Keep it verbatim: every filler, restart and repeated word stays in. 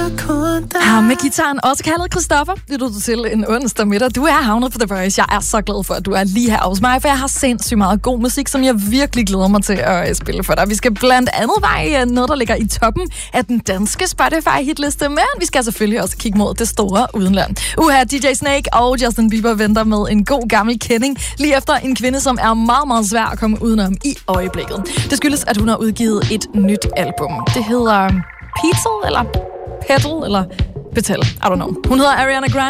Her med gitaren, også kaldet Christoffer, lytter du til en onsdag middag. Du er havnet på The Voice. Jeg er så glad for, at du er lige her hos mig, for jeg har sindssygt meget god musik, som jeg virkelig glæder mig til at spille for dig. Vi skal blandt andet veje noget, der ligger i toppen af den danske Spotify-hitliste, men vi skal selvfølgelig også kigge mod det store udenland. Uha, D J Snake og Justin Bieber venter med en god gammel kending, lige efter en kvinde, som er meget, meget svær at komme udenom i øjeblikket. Det skyldes, at hun har udgivet et nyt album. Det hedder Petal, eller Petal, eller Petal, I don't know. Hun hedder Ariana Grande.